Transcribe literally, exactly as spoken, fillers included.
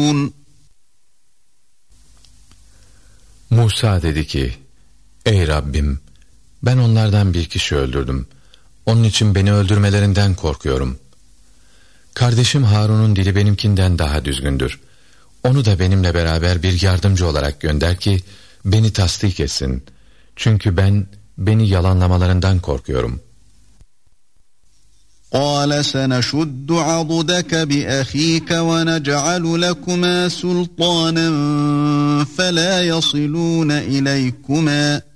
يعلمون. Musa dedi ki, ey Rabbim, ben onlardan bir kişi öldürdüm. Onun için beni öldürmelerinden korkuyorum. Kardeşim Harun'un dili benimkinden daha düzgündür. Onu da benimle beraber bir yardımcı olarak gönder ki beni tasdik etsin. Çünkü ben beni yalanlamalarından korkuyorum. قَالَ سَنَشُدُّ عَضُدَكَ بِأَخِيكَ وَنَجْعَلُ لَكُمَا سُلْطَانًا فَلَا يَصِلُونَ إِلَيْكُمَا